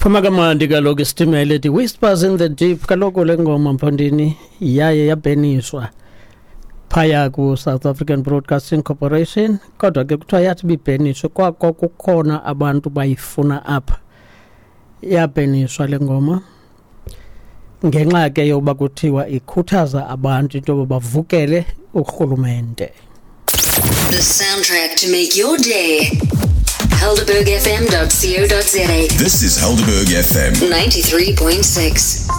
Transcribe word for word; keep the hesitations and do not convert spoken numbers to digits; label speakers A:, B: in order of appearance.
A: Phuma kamandi kaloku isitimela ethi Whispers in the Deep. Kaloku le ngoma Mphondini yaye yabeniswa phaya ku South African Broadcasting Corporation, kodwa ke kuthiwa yathi bibeniswe kwakho kukhona abantu bayifuna apha. Yabeniswa le ngoma ngenxa ke yoba kuthiwa ikhuthaza abantu into bavukele urhulumente.
B: The soundtrack to make your day. helderberg f m dot co dot za.
C: This is Helderberg F M
B: ninety-three point six.